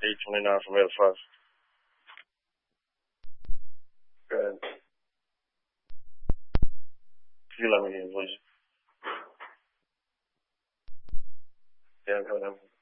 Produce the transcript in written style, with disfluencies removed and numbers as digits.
829 from L5. Go ahead. Could you let me in, please? Yeah, go ahead.